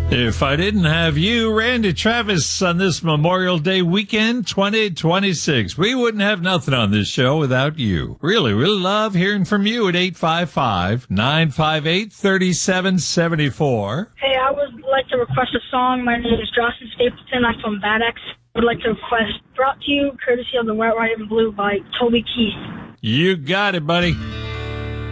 If I didn't have you, Randy Travis, on this Memorial Day weekend 2026, we wouldn't have nothing on this show without you. Really love hearing from you at 855-958-3774. Hey, I would like to request a song. My name is Justin Stapleton. I'm from Bad X. I would like to request Brought to You, courtesy of the Wet, White, and Blue by Toby Keith. You got it, buddy.